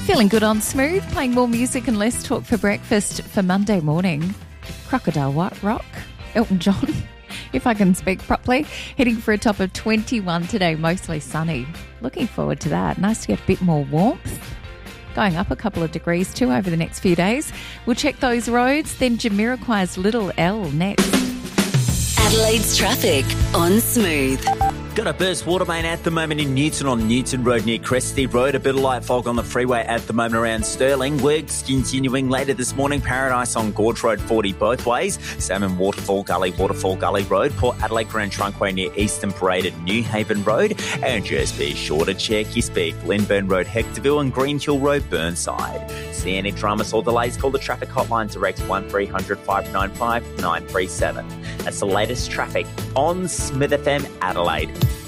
Feeling good on Smooth, playing more music and less talk for breakfast for Monday morning. Crocodile White Rock, Elton John, if I can speak properly. Heading for a top of 21 today, mostly sunny. Looking forward to that. Nice to get a bit more warmth. Going up a couple of degrees too over the next few days. We'll check those roads, then Jamiroquai's Little L next. Adelaide's traffic on Smooth. Got a burst water main at the moment in Newton on Newton Road near Cresty Road. A bit of light fog on the freeway at the moment around Stirling. Works continuing later this morning. Paradise on Gorge Road 40 both ways. Salmon Waterfall Gully Road. Port Adelaide Grand Trunkway near Eastern Parade and New Haven Road. And just be sure to check your speed. Glenburn Road Hectorville and Green Hill Road Burnside. See any dramas or delays, call the traffic hotline direct 1300 595 937. That's the latest traffic on Smith FM Adelaide.